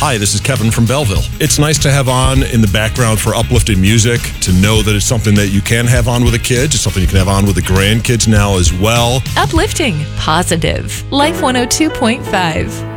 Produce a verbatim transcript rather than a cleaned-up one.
Hi, this is Kevin from Belleville. It's nice to have on in the background for uplifting music, to know that it's something that you can have on with the kids. It's something you can have on with the grandkids now as well. Uplifting, positive. Life one oh two point five.